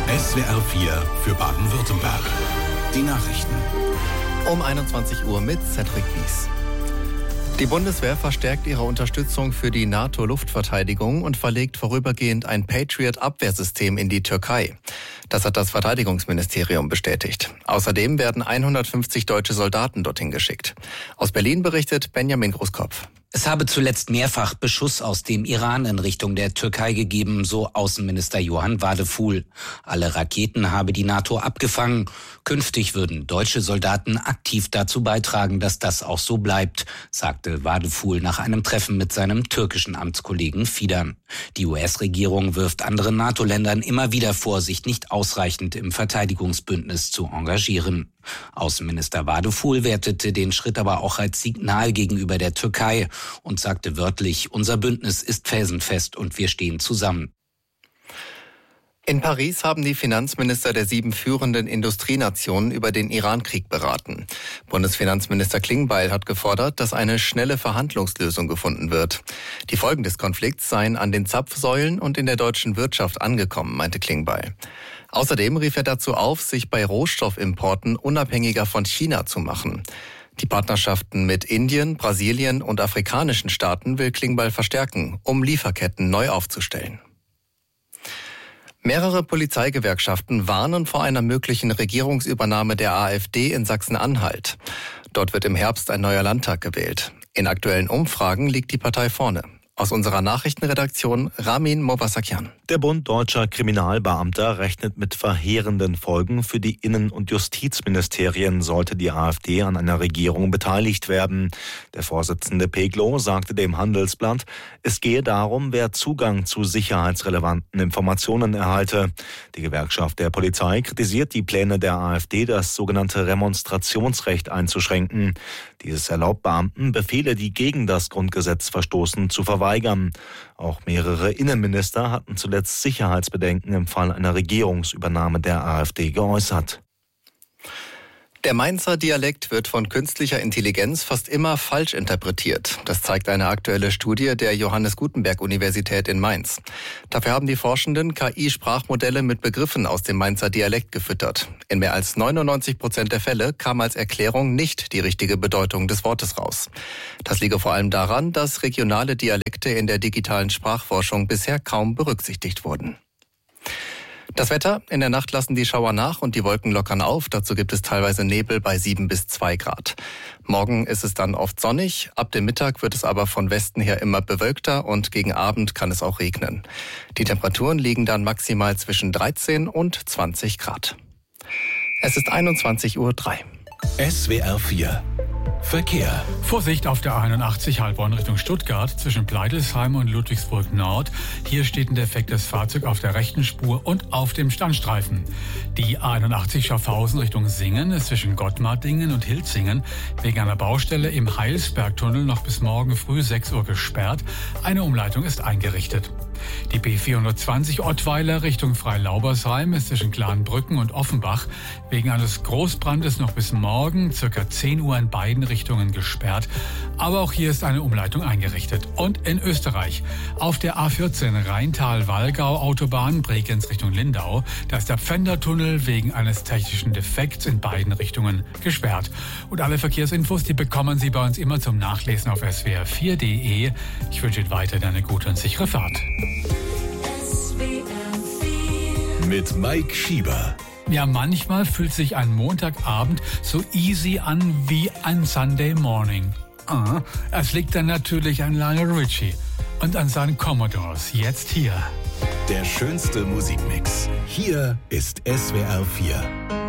SWR 4 für Baden-Württemberg. Die Nachrichten. Um 21 Uhr mit Cedric Wies. Die Bundeswehr verstärkt ihre Unterstützung für die NATO-Luftverteidigung und verlegt vorübergehend ein Patriot-Abwehrsystem in die Türkei. Das hat das Verteidigungsministerium bestätigt. Außerdem werden 150 deutsche Soldaten dorthin geschickt. Aus Berlin berichtet Benjamin Großkopf. Es habe zuletzt mehrfach Beschuss aus dem Iran in Richtung der Türkei gegeben, so Außenminister Johann Wadefuhl. Alle Raketen habe die NATO abgefangen. Künftig würden deutsche Soldaten aktiv dazu beitragen, dass das auch so bleibt, sagte Wadefuhl nach einem Treffen mit seinem türkischen Amtskollegen Fidan. Die US-Regierung wirft anderen NATO-Ländern immer wieder vor, sich nicht ausreichend im Verteidigungsbündnis zu engagieren. Außenminister Wadefuhl wertete den Schritt aber auch als Signal gegenüber der Türkei und sagte wörtlich, unser Bündnis ist felsenfest und wir stehen zusammen. In Paris haben die Finanzminister der 7 führenden Industrienationen über den Iran-Krieg beraten. Bundesfinanzminister Klingbeil hat gefordert, dass eine schnelle Verhandlungslösung gefunden wird. Die Folgen des Konflikts seien an den Zapfsäulen und in der deutschen Wirtschaft angekommen, meinte Klingbeil. Außerdem rief er dazu auf, sich bei Rohstoffimporten unabhängiger von China zu machen. Die Partnerschaften mit Indien, Brasilien und afrikanischen Staaten will Klingbeil verstärken, um Lieferketten neu aufzustellen. Mehrere Polizeigewerkschaften warnen vor einer möglichen Regierungsübernahme der AfD in Sachsen-Anhalt. Dort wird im Herbst ein neuer Landtag gewählt. In aktuellen Umfragen liegt die Partei vorne. Aus unserer Nachrichtenredaktion Ramin Movasakian. Der Bund Deutscher Kriminalbeamter rechnet mit verheerenden Folgen für die Innen- und Justizministerien, sollte die AfD an einer Regierung beteiligt werden. Der Vorsitzende Peglow sagte dem Handelsblatt, es gehe darum, wer Zugang zu sicherheitsrelevanten Informationen erhalte. Die Gewerkschaft der Polizei kritisiert die Pläne der AfD, das sogenannte Remonstrationsrecht einzuschränken. Dieses erlaubt Beamten, Befehle, die gegen das Grundgesetz verstoßen, zu verweigern. Auch mehrere Innenminister hatten zuletzt Sicherheitsbedenken im Fall einer Regierungsübernahme der AfD geäußert. Der Mainzer Dialekt wird von künstlicher Intelligenz fast immer falsch interpretiert. Das zeigt eine aktuelle Studie der Johannes Gutenberg Universität in Mainz. Dafür haben die Forschenden KI-Sprachmodelle mit Begriffen aus dem Mainzer Dialekt gefüttert. In mehr als 99% der Fälle kam als Erklärung nicht die richtige Bedeutung des Wortes raus. Das liege vor allem daran, dass regionale Dialekte in der digitalen Sprachforschung bisher kaum berücksichtigt wurden. Das Wetter: In der Nacht lassen die Schauer nach und die Wolken lockern auf. Dazu gibt es teilweise Nebel bei 7 bis 2 Grad. Morgen ist es dann oft sonnig. Ab dem Mittag wird es aber von Westen her immer bewölkter und gegen Abend kann es auch regnen. Die Temperaturen liegen dann maximal zwischen 13 und 20 Grad. Es ist 21:03 Uhr. SWR 4 Verkehr. Vorsicht auf der 81 Heilbronn Richtung Stuttgart zwischen Pleidelsheim und Ludwigsburg Nord. Hier steht ein defektes Fahrzeug auf der rechten Spur und auf dem Standstreifen. Die 81 Schaffhausen Richtung Singen ist zwischen Gottmardingen und Hilzingen wegen einer Baustelle im Heilsbergtunnel noch bis morgen früh 6 Uhr gesperrt. Eine Umleitung ist eingerichtet. Die B420 Ottweiler Richtung Freilaubersheim ist zwischen Klarenbrücken und Offenbach wegen eines Großbrandes noch bis morgen ca. 10 Uhr in beiden Richtungen gesperrt. Aber auch hier ist eine Umleitung eingerichtet. Und in Österreich auf der A14 Rheintal-Wallgau Autobahn Bregenz Richtung Lindau, da ist der Pfändertunnel wegen eines technischen Defekts in beiden Richtungen gesperrt. Und alle Verkehrsinfos, die bekommen Sie bei uns immer zum Nachlesen auf swr4.de. Ich wünsche Ihnen weiterhin eine gute und sichere Fahrt. Mit Mike Schieber. Ja, manchmal fühlt sich ein Montagabend so easy an wie ein Sunday Morning. Es liegt dann natürlich an Lionel Richie und an seinen Commodores. Jetzt hier. Der schönste Musikmix. Hier ist SWR 4.